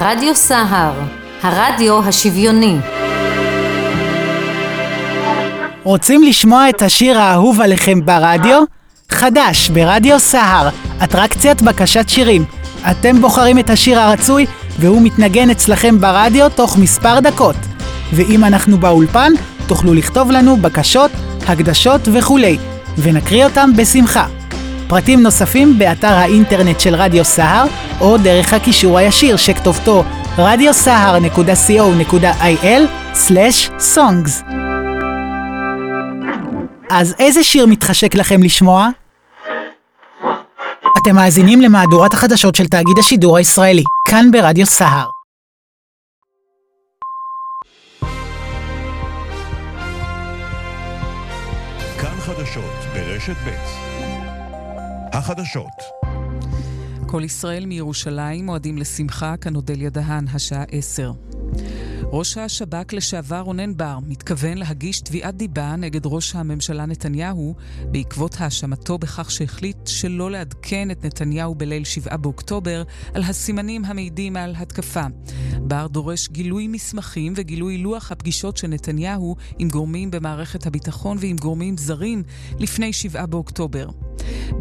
רדיו סהר, הרדיו השוויוני. רוצים לשמוע את השיר האהוב עליכם ברדיו? חדש ברדיו סהר, אטרקציית בקשת שירים. אתם בוחרים את השיר הרצוי והוא מתנגן אצלכם ברדיו תוך מספר דקות. ואם אנחנו באולפן, תוכלו לכתוב לנו בקשות, הקדשות וכולי, ונקריא אותם בשמחה. פרטים נוספים באתר האינטרנט של רדיו סהר, או דרך הקישור הישיר שכתובתו radiosahar.co.il/songs. אז איזה שיר מתחשק לכם לשמוע? אתם מאזינים למהדורת החדשות של תאגיד השידור הישראלי, כאן ברדיו סהר. כאן חדשות ברשת ב'. החדשות. כל ישראל מירושלים מועדים לשמחה, כאן אודליה דהן, השעה 10. ראש השב"כ לשעבר רונן בר מתכוון להגיש תביעת דיבה נגד ראש הממשלה נתניהו בעקבות האשמתו בכך שהחליט שלא לעדכן את נתניהו בליל 7 באוקטובר על הסימנים המעידים על התקפה. בר דורש גילוי מסמכים וגילוי לוח הפגישות של נתניהו עם גורמים במערכת הביטחון ועם גורמים זרים לפני 7 באוקטובר.